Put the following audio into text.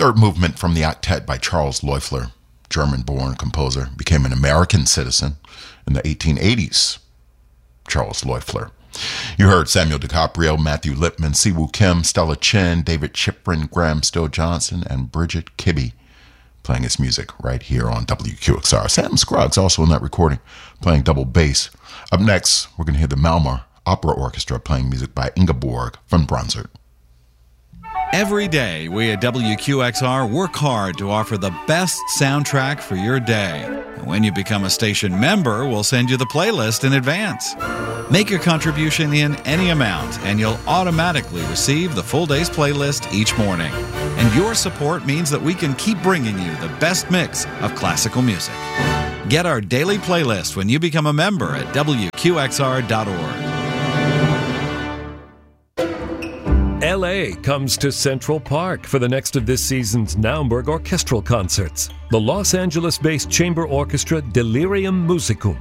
third movement from the octet by Charles Loeffler, German-born composer, became an American citizen in the 1880s. Charles Loeffler. You heard Samuel DiCaprio, Matthew Lipman, Siwoo Kim, Stella Chin, David Chiprin, Graham Still Johnson, and Bridget Kibbe playing his music right here on WQXR. Sam Scruggs also in that recording, playing double bass. Up next, we're going to hear the Malmö Opera Orchestra playing music by Ingeborg von Brunzert. Every day, we at WQXR work hard to offer the best soundtrack for your day. And when you become a station member, we'll send you the playlist in advance. Make your contribution in any amount, and you'll automatically receive the full day's playlist each morning. And your support means that we can keep bringing you the best mix of classical music. Get our daily playlist when you become a member at WQXR.org. LA comes to Central Park for the next of this season's Naumburg orchestral concerts. The Los Angeles-based chamber orchestra Delirium Musicum